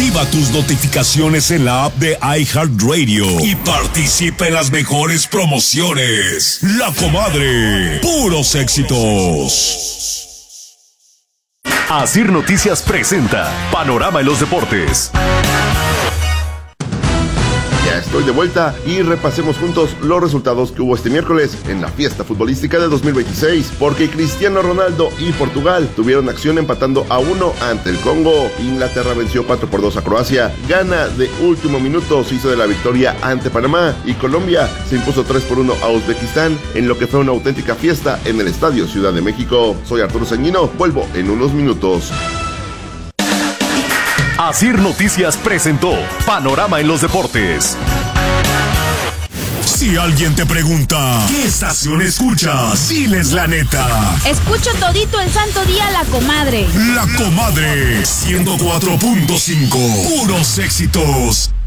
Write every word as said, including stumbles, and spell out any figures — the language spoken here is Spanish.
Activa tus notificaciones en la app de iHeartRadio y participa en las mejores promociones. La Comadre, puros éxitos. Asir Noticias presenta Panorama en los Deportes. Ya estoy de vuelta y repasemos juntos los resultados que hubo este miércoles en la fiesta futbolística de dos mil veintiséis, porque Cristiano Ronaldo y Portugal tuvieron acción empatando a uno ante el Congo. Inglaterra venció cuatro por dos a Croacia. Ghana de último minuto se hizo de la victoria ante Panamá y Colombia se impuso tres por uno a Uzbekistán en lo que fue una auténtica fiesta en el Estadio Ciudad de México. Soy Arturo Sañino, vuelvo en unos minutos. Asir Noticias presentó Panorama en los Deportes. Si alguien te pregunta, ¿qué estación escuchas? Diles la neta. Escucho todito el santo día La Comadre. La Comadre, ciento cuatro punto cinco. Puros éxitos.